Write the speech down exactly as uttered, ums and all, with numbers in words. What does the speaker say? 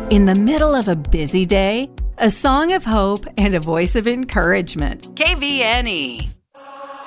In the middle of a busy day, a song of hope and a voice of encouragement. K V N E.